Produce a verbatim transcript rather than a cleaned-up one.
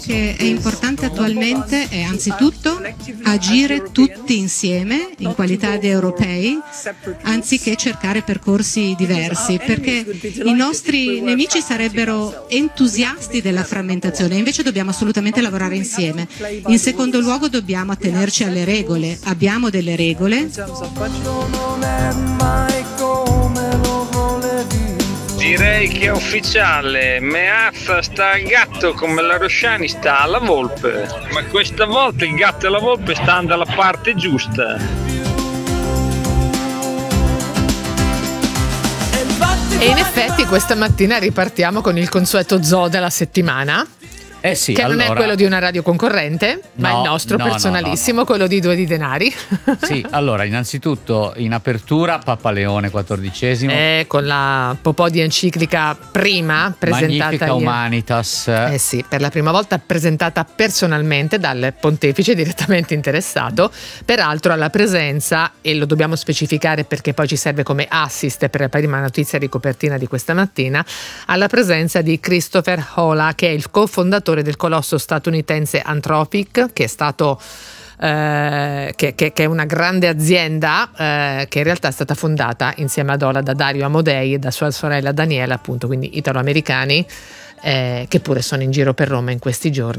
Che è importante attualmente è anzitutto agire tutti insieme in qualità di europei anziché cercare percorsi diversi, perché i nostri nemici sarebbero entusiasti della frammentazione, invece dobbiamo assolutamente lavorare insieme. In secondo luogo dobbiamo attenerci alle regole, abbiamo delle regole. Direi che è ufficiale, Meazza sta al gatto come la Rosciani sta alla volpe, ma questa volta il gatto e la volpe stanno dalla parte giusta. E in effetti questa mattina ripartiamo con il consueto zoo della settimana. Eh sì, che allora... non è quello di una radio concorrente, no, ma il nostro no, personalissimo, no, no, no. quello di Due di Denari. Sì, allora innanzitutto in apertura Papa Leone quattordicesimo, eh, con la popò di enciclica prima presentata Magnifica Humanitas. Eh sì, per la prima volta presentata personalmente dal pontefice direttamente interessato, peraltro alla presenza, e lo dobbiamo specificare perché poi ci serve come assist per la prima notizia di copertina di questa mattina, alla presenza di Christopher Hola, che è il cofondatore del colosso statunitense Anthropic, che è stato eh, che, che, che è una grande azienda eh, che in realtà è stata fondata insieme ad Ola da Dario Amodei e da sua sorella Daniela, appunto, quindi italo-americani eh, che pure sono in giro per Roma in questi giorni.